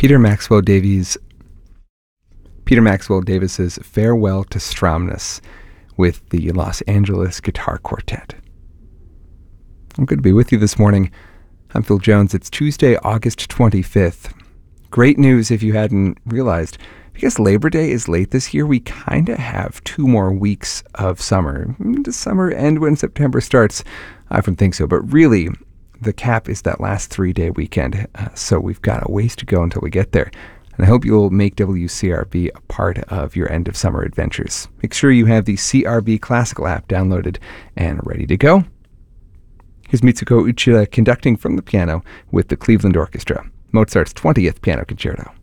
Peter Maxwell Davies's Farewell to Stromness with the Los Angeles Guitar Quartet. I'm good to be with you this morning. I'm Phil Jones. It's Tuesday, August 25th. Great news if you hadn't realized. Because Labor Day is late this year, we kind of have 2 more weeks of summer. Does summer end when September starts? I often think so, but really, the cap is that last 3-day weekend. So we've got a ways to go until we get there. And I hope you'll make WCRB a part of your end of summer adventures. Make sure you have the CRB Classical app downloaded and ready to go. Here's Mitsuko Uchida conducting from the piano with the Cleveland Orchestra, Mozart's 20th Piano Concerto.